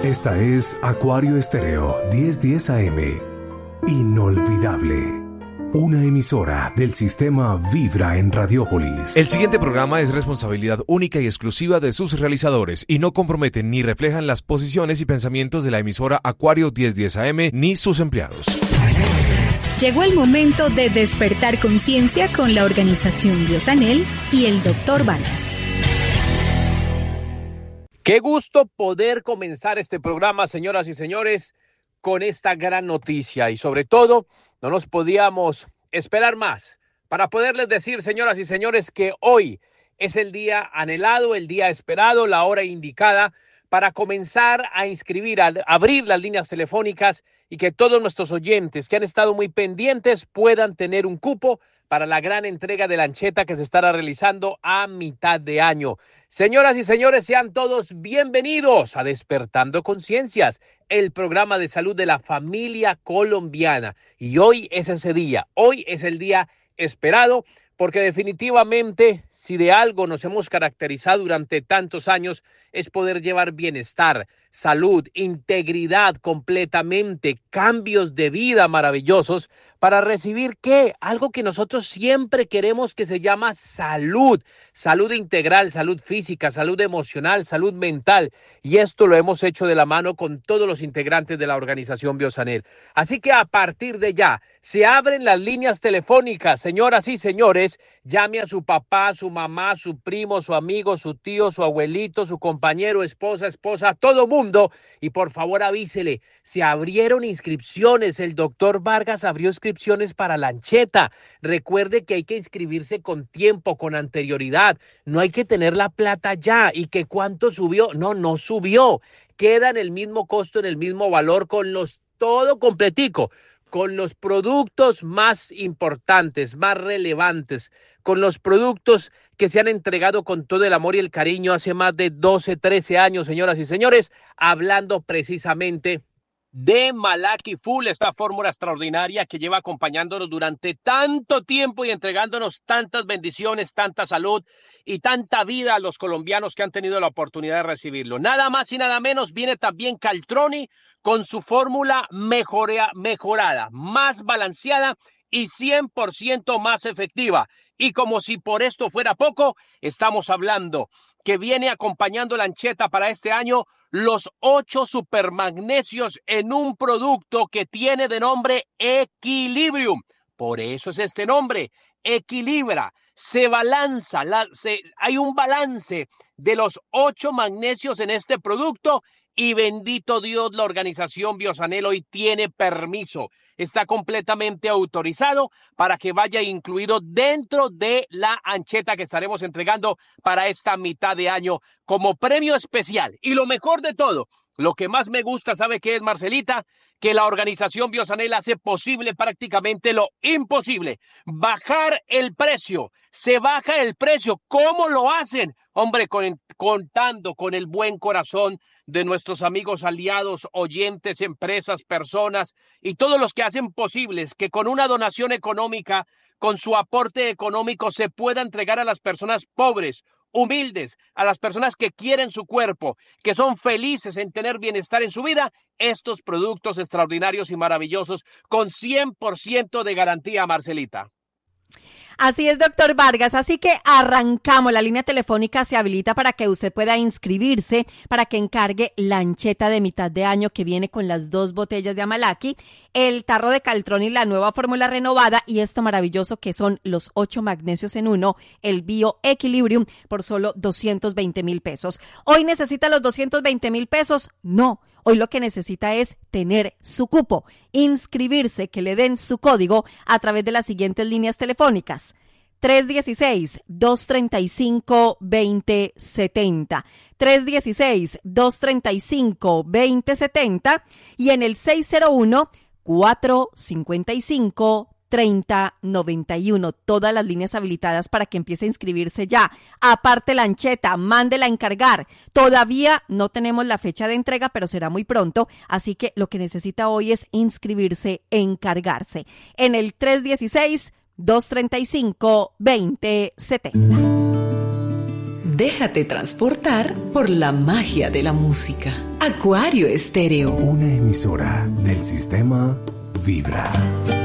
Esta es Acuario Estéreo 1010 AM. Inolvidable. Una emisora del sistema Vibra en Radiópolis. El siguiente programa es responsabilidad única y exclusiva de sus realizadores y no comprometen ni reflejan las posiciones y pensamientos de la emisora Acuario 1010 AM ni sus empleados. Llegó el momento de despertar conciencia con la organización Biosanel y el Dr. Vargas. Qué gusto poder comenzar este programa, señoras y señores, con esta gran noticia y sobre todo no nos podíamos esperar más para poderles decir, señoras y señores, que hoy es el día anhelado, el día esperado, la hora indicada para comenzar a inscribir, a abrir las líneas telefónicas y que todos nuestros oyentes que han estado muy pendientes puedan tener un cupo para la gran entrega de la ancheta que se estará realizando a mitad de año. Señoras y señores, sean todos bienvenidos a Despertando Conciencias, el programa de salud de la familia colombiana. Y hoy es ese día, hoy es el día esperado, porque definitivamente si de algo nos hemos caracterizado durante tantos años es poder llevar bienestar, salud, integridad completamente, cambios de vida maravillosos para recibir ¿qué? Algo que nosotros siempre queremos que se llama salud, salud integral, salud física, salud emocional, salud mental y esto lo hemos hecho de la mano con todos los integrantes de la organización Biosanel. Así que a partir de ya se abren las líneas telefónicas, señoras y señores, llame a su papá, su mamá, su primo, su amigo, su tío, su abuelito, su compañero, esposa, todo mundo y por favor avísele, se abrieron inscripciones, el doctor Vargas abrió inscripciones para la ancheta, recuerde que hay que inscribirse con tiempo, con anterioridad, no hay que tener la plata ya y que cuánto subió, no subió, queda en el mismo costo, en el mismo valor con los todo completico, con los productos más importantes, más relevantes, con los productos que se han entregado con todo el amor y el cariño hace más de 12, 13 años, señoras y señores, hablando precisamente de Malaki Full, esta fórmula extraordinaria que lleva acompañándonos durante tanto tiempo y entregándonos tantas bendiciones, tanta salud y tanta vida a los colombianos que han tenido la oportunidad de recibirlo. Nada más y nada menos viene también Caltroni con su fórmula mejorada, más balanceada y 100% más efectiva. Y como si por esto fuera poco, estamos hablando que viene acompañando la ancheta para este año los 8 supermagnesios en un producto que tiene de nombre Equilibrium. Por eso es este nombre, equilibra, se balanza, hay un balance de los 8 magnesios en este producto y bendito Dios, la organización Biosanel hoy tiene permiso. Está completamente autorizado para que vaya incluido dentro de la ancheta que estaremos entregando para esta mitad de año como premio especial. Y lo mejor de todo, lo que más me gusta, ¿sabe qué es, Marcelita? Que la organización Biosanel hace posible prácticamente lo imposible. Bajar el precio. Se baja el precio. ¿Cómo lo hacen? Hombre, contando con el buen corazón de nuestros amigos aliados, oyentes, empresas, personas y todos los que hacen posibles que con una donación económica, con su aporte económico se pueda entregar a las personas pobres, humildes, a las personas que quieren su cuerpo, que son felices en tener bienestar en su vida, estos productos extraordinarios y maravillosos con 100% de garantía, Marcelita. Así es, doctor Vargas, así que arrancamos, la línea telefónica se habilita para que usted pueda inscribirse, para que encargue la ancheta de mitad de año que viene con las 2 botellas de Amalaki, el tarro de Caltroni, la nueva fórmula renovada y esto maravilloso que son los 8 magnesios en uno, el Bio Equilibrium por solo 220,000 pesos. ¿Hoy necesita los 220,000 pesos? No. Hoy lo que necesita es tener su cupo, inscribirse, que le den su código a través de las siguientes líneas telefónicas. 316-235-2070, 316-235-2070 y en el 601-455-3091. Todas las líneas habilitadas para que empiece a inscribirse ya. Aparte la ancheta, mándela a encargar. Todavía no tenemos la fecha de entrega, pero será muy pronto. Así que lo que necesita hoy es inscribirse, encargarse. En el 316-235-2070. Déjate transportar por la magia de la música. Acuario Estéreo. Una emisora del sistema Vibra.